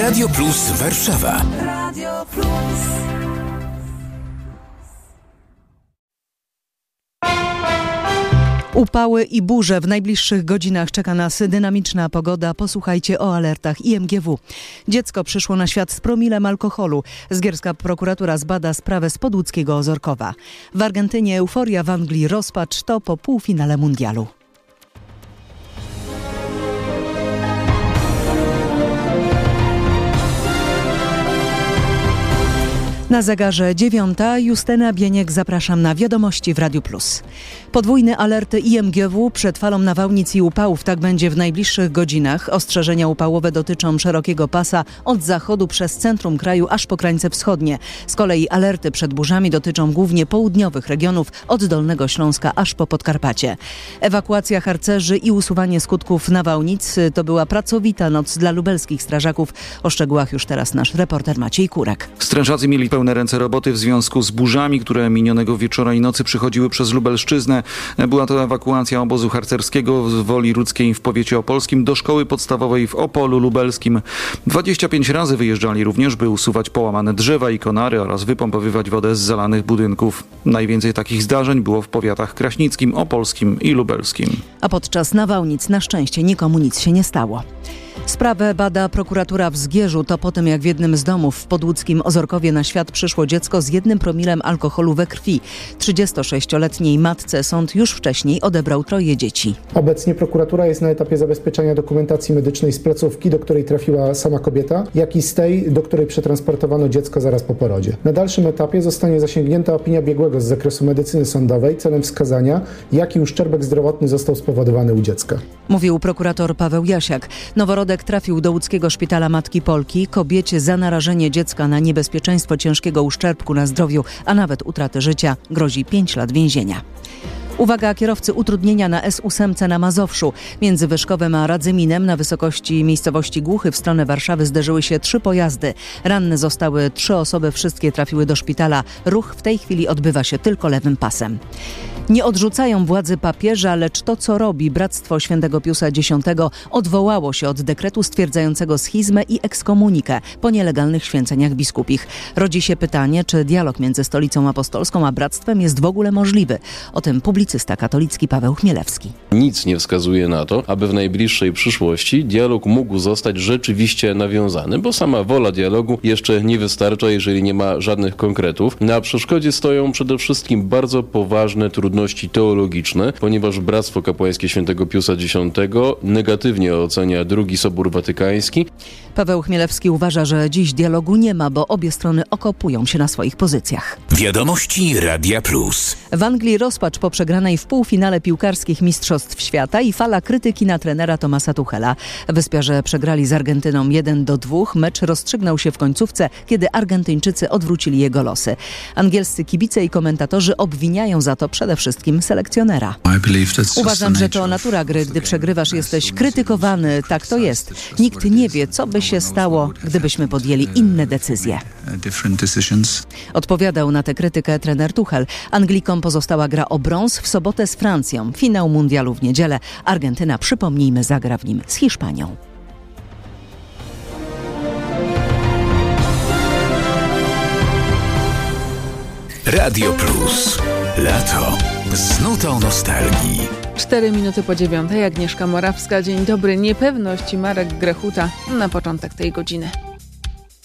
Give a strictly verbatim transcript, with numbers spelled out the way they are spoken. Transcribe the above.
Radio Plus Warszawa. Radio Plus. Upały i burze. W najbliższych godzinach czeka nas dynamiczna pogoda. Posłuchajcie o alertach I M G W. Dziecko przyszło na świat z promilem alkoholu. Zgierska prokuratura zbada sprawę z podłódzkiego Ozorkowa. W Argentynie euforia, w Anglii rozpacz. To po półfinale mundialu. Na zegarze dziewiąta. Justyna Bieniek, zapraszam na wiadomości w Radiu Plus. Podwójne alerty I M G W przed falą nawałnic i upałów. Tak będzie w najbliższych godzinach. Ostrzeżenia upałowe dotyczą szerokiego pasa od zachodu przez centrum kraju aż po krańce wschodnie. Z kolei alerty przed burzami dotyczą głównie południowych regionów od Dolnego Śląska aż po Podkarpacie. Ewakuacja harcerzy i usuwanie skutków nawałnic to była pracowita noc dla lubelskich strażaków. O szczegółach już teraz nasz reporter Maciej Kurek. Strażacy mieli pełne ręce roboty w związku z burzami, które minionego wieczora i nocy przychodziły przez Lubelszczyznę. Była to ewakuacja obozu harcerskiego z Woli Rudzkiej w powiecie opolskim do szkoły podstawowej w Opolu Lubelskim. dwadzieścia pięć razy wyjeżdżali również, by usuwać połamane drzewa i konary oraz wypompowywać wodę z zalanych budynków. Najwięcej takich zdarzeń było w powiatach kraśnickim, opolskim i lubelskim. A podczas nawałnic na szczęście nikomu nic się nie stało. Sprawę bada prokuratura w Zgierzu. To po tym, jak w jednym z domów w podłódzkim Ozorkowie na świat przyszło dziecko z jednym promilem alkoholu we krwi. trzydziestosześcioletniej matce sąd już wcześniej odebrał troje dzieci. Obecnie prokuratura jest na etapie zabezpieczania dokumentacji medycznej z placówki, do której trafiła sama kobieta, jak i z tej, do której przetransportowano dziecko zaraz po porodzie. Na dalszym etapie zostanie zasięgnięta opinia biegłego z zakresu medycyny sądowej celem wskazania, jaki uszczerbek zdrowotny został spowodowany u dziecka. Mówił prokurator Paweł Jasiak. Noworodek trafił do łódzkiego szpitala Matki Polki. Kobiecie za narażenie dziecka na niebezpieczeństwo ciężkiego uszczerbku na zdrowiu, a nawet utraty życia, grozi pięć lat więzienia. Uwaga, kierowcy, utrudnienia na S osiem na Mazowszu. Między Wyszkowem a Radzyminem na wysokości miejscowości Głuchy w stronę Warszawy zderzyły się trzy pojazdy. Ranne zostały trzy osoby, wszystkie trafiły do szpitala. Ruch w tej chwili odbywa się tylko lewym pasem. Nie odrzucają władzy papieża, lecz to, co robi Bractwo Świętego Piusa X, odwołało się od dekretu stwierdzającego schizmę i ekskomunikę po nielegalnych święceniach biskupich. Rodzi się pytanie, czy dialog między Stolicą Apostolską a Bractwem jest w ogóle możliwy. O tym publicysta katolicki Paweł Chmielewski. Nic nie wskazuje na to, aby w najbliższej przyszłości dialog mógł zostać rzeczywiście nawiązany, bo sama wola dialogu jeszcze nie wystarcza, jeżeli nie ma żadnych konkretów. Na przeszkodzie stoją przede wszystkim bardzo poważne trudności teologiczne, ponieważ Bractwo Kapłańskie Świętego Piusa X negatywnie ocenia drugi Sobór Watykański. Paweł Chmielewski uważa, że dziś dialogu nie ma, bo obie strony okopują się na swoich pozycjach. Wiadomości Radia Plus. W Anglii rozpacz po przegranej w półfinale piłkarskich Mistrzostw Świata i fala krytyki na trenera Thomasa Tuchela. Wyspiarze przegrali z Argentyną jeden do dwóch. Mecz rozstrzygnął się w końcówce, kiedy Argentyńczycy odwrócili jego losy. Angielscy kibice i komentatorzy obwiniają za to przede wszystkim selekcjonera. Uważam, że to natura gry. Gdy przegrywasz, jesteś krytykowany. Tak to jest. Nikt nie wie, co by się stało, gdybyśmy podjęli inne decyzje. Odpowiadał na tę krytykę trener Tuchel. Anglikom pozostała gra o brąz w sobotę z Francją. Finał mundialu w niedzielę. Argentyna, przypomnijmy, zagra w nim z Hiszpanią. Radio Plus. Lato. Z nutą nostalgii. Cztery minuty po dziewiątej. Agnieszka Morawska. Dzień dobry. Niepewność i Marek Grechuta na początek tej godziny.